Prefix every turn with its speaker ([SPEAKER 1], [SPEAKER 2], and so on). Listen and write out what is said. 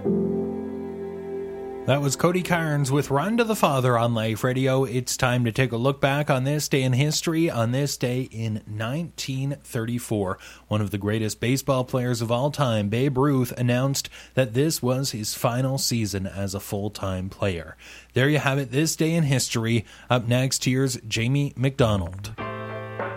[SPEAKER 1] That was Cody Carnes with Run to the Father on Life Radio. It's time to take a look back on this day in history. On this day in 1934, one of the greatest baseball players of all time, Babe Ruth, announced that this was his final season as a full-time player. There you have it, this day in history. Up next, here's Jamie McDonald.